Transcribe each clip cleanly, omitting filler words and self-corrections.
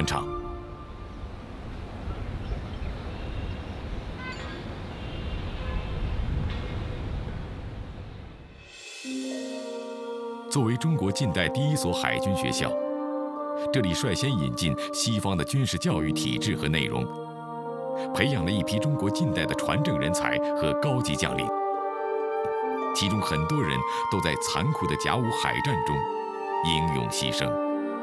船厂。作为中国近代第一所海军学校，这里率先引进西方的军事教育体制和内容，培养了一批中国近代的船政人才和高级将领。其中很多人都在残酷的甲午海战中英勇牺牲。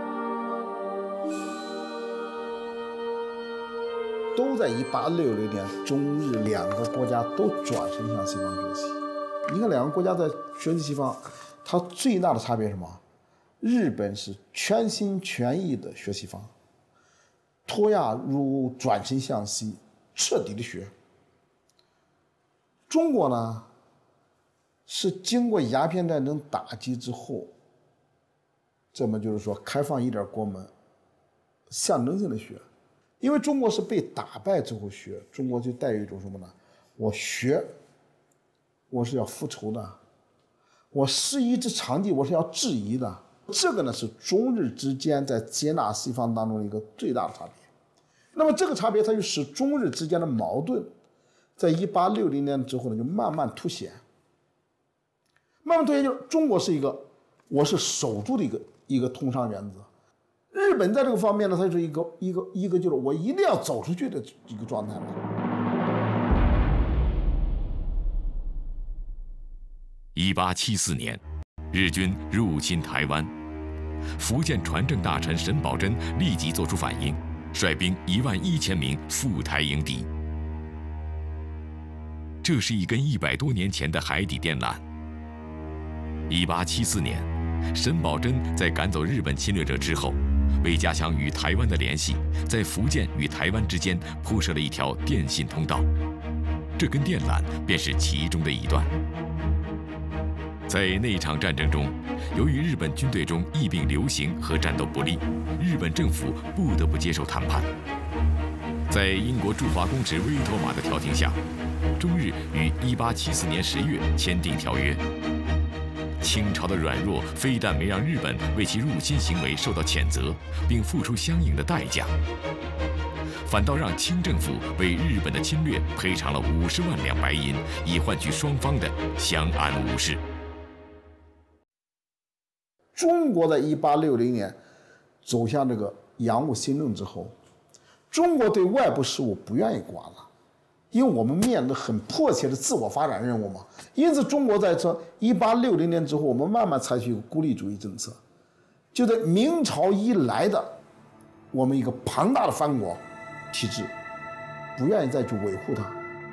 都在1860年，中日两个国家都转身向西方学习。你看，两个国家在学习西方，它最大的差别是什么？日本是全心全意的学西方，脱亚如转身向西，彻底的学。中国呢，是经过鸦片战争打击之后，这么就是说开放一点国门，象征性的学。因为中国是被打败之后学，中国就带有一种什么呢？我学，我是要复仇的，我师夷之长技，我是要质疑的。这个呢是中日之间在接纳西方当中的一个最大的差别。那么这个差别，它就使中日之间的矛盾，在1860年之后呢，就慢慢凸显。慢慢凸显，就是中国是一个，我是守住的一个通商原则。日本在这个方面呢，它是一个就是我一定要走出去的一个状态了。 1874年，日军入侵台湾，福建船政大臣沈葆桢立即作出反应，率兵11000名赴台迎敌。这是一根100多年前的海底电缆。1874年，沈葆桢在赶走日本侵略者之后，为加强与台湾的联系，在福建与台湾之间铺设了一条电信通道，这根电缆便是其中的一段。在那场战争中，由于日本军队中疫病流行和战斗不利，日本政府不得不接受谈判。在英国驻华公使威妥玛的调停下，中日于1874年10月签订条约。清朝的软弱非但没让日本为其入侵行为受到谴责，并付出相应的代价，反倒让清政府为日本的侵略赔偿了50万两白银，以换取双方的相安无事。 中国在1860年走向这个洋务新政之后，中国对外部事务不愿意管了。因为我们面临很迫切的自我发展任务嘛，因此中国在这1860年之后，我们慢慢采取一个孤立主义政策，就在明朝以来的我们一个庞大的藩国体制，不愿意再去维护它。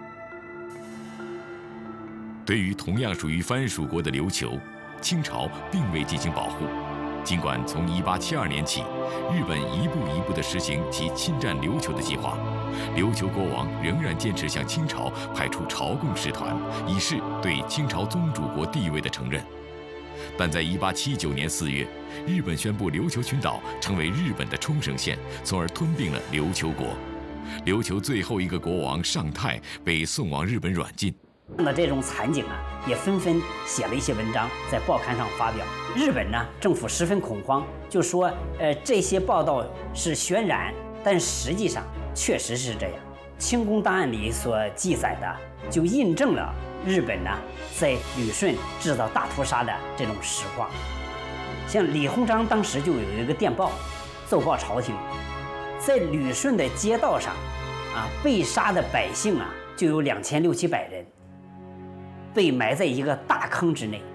对于同样属于藩属国的琉球，清朝并未进行保护。尽管从1872年起，日本一步一步地实行其侵占琉球的计划，琉球国王仍然坚持向清朝派出朝贡使团，以示对清朝宗主国地位的承认。但在1879年4月，日本宣布琉球群岛成为日本的冲绳县，从而吞并了琉球国。琉球最后一个国王尚泰被送往日本软禁。 看到这种惨景啊，也纷纷写了一些文章在报刊上发表。日本呢，政府十分恐慌，就说这些报道是渲染，但实际上确实是这样。清宫档案里所记载的，就印证了日本呢在旅顺制造大屠杀的这种实话。像李鸿章当时就有一个电报，奏报朝廷，在旅顺的街道上，被杀的百姓啊就有2600-700人。被埋在一个大坑之内。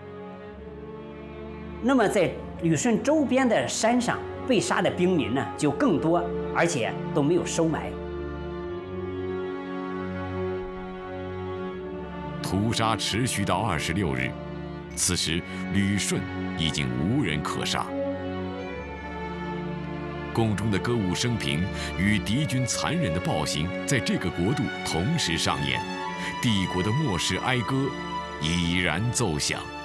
那么在旅顺周边的山上被杀的兵民呢就更多，而且都没有收埋。 屠杀持续到26日，此时旅顺已经无人可杀。宫中的歌舞升平与敌军残忍的暴行在这个国度同时上演。帝国的末世哀歌已然奏响。